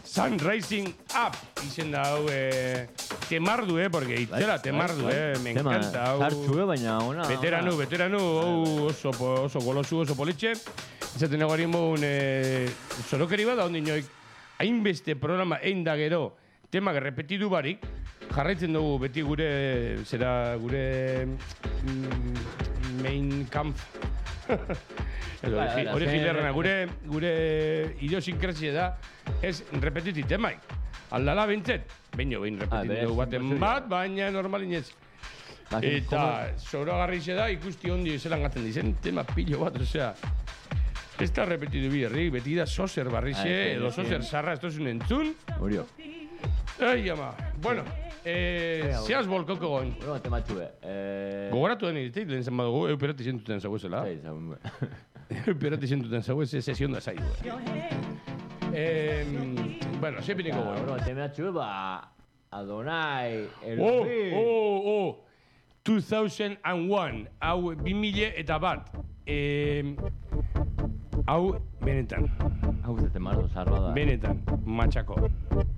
Sun Rising Up izen da hau temardu, porque itzela temardu, me encanta hau. Zartxue, baina ona. Veteranu, oso golosu, oso politxe. Izaten nago harin bogun zorokeri bat, ondin joik hainbeste programa egin da gero temak repetidu barik, jarraitzen dugu beti gure main camp. Hori filerrena, gure idiosinkrazia da, ez repetiti temaik. Aldala bintzet, behin repetitu dugu baten bat, baina normalinez. Eta zoragarri da ikusti ondi zelan gaten dizen tema pilo bat, osea. Ez da repetitu biherrik, beti da sozer barrixe, edo sozer sarra, ez tozun entzun. Urio. Ai, ama. Bueno, zehaz bolkoko goin. Bueno, tematxue. Gogoratu den iritek, lehen zen badugu, euperati zentuten zauezela. Zai, zaun. Euperati zentuten zauez, sesion da zaidu. Bueno, sepiniko goin. Bueno, tematxue, Adonai, Elvin. 2001, hau 2001. Hau, benetan. Hau ez temardo zarra da. Benetan, matxako.